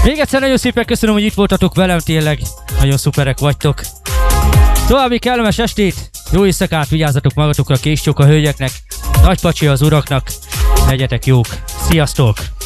Még egyszer nagyon szépen köszönöm, hogy itt voltatok velem, tényleg nagyon szuperek vagytok. További kellemes estét, jó éjszakát, vigyázzatok magatokra, késcsók a hölgyeknek, nagy pacsi az uraknak, legyetek jók, sziasztok!